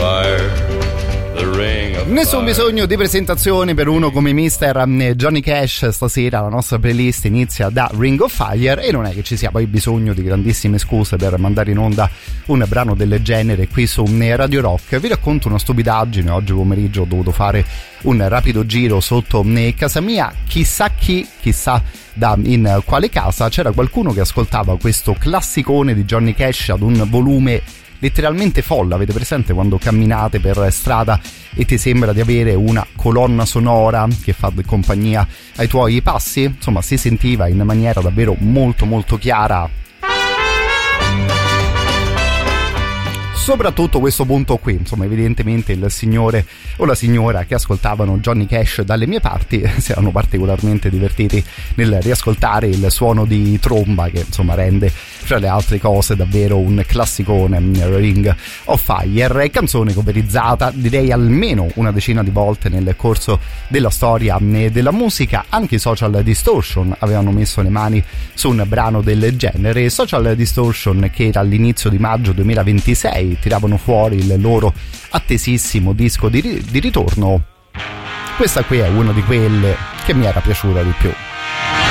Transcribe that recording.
Nessun bisogno di presentazioni per uno come Mr. Johnny Cash. Stasera la nostra playlist inizia da Ring of Fire e non è che ci sia poi bisogno di grandissime scuse per mandare in onda un brano del genere qui su Radio Rock. Vi racconto una stupidaggine. Oggi pomeriggio ho dovuto fare un rapido giro sotto casa mia, chissà in quale casa c'era qualcuno che ascoltava questo classicone di Johnny Cash ad un volume letteralmente folle. Avete presente quando camminate per strada e ti sembra di avere una colonna sonora che fa compagnia ai tuoi passi? Insomma, si sentiva in maniera davvero molto molto chiara soprattutto questo punto qui. Insomma, evidentemente il signore o la signora che ascoltavano Johnny Cash dalle mie parti si erano particolarmente divertiti nel riascoltare il suono di tromba che insomma rende fra le altre cose davvero un classicone, Ring of Fire, canzone coverizzata direi almeno una decina di volte nel corso della storia della musica. Anche i Social Distortion avevano messo le mani su un brano del genere. Social Distortion, che era all'inizio di maggio 2026 tiravano fuori il loro attesissimo disco di ritorno. Questa qui è una di quelle che mi era piaciuta di più.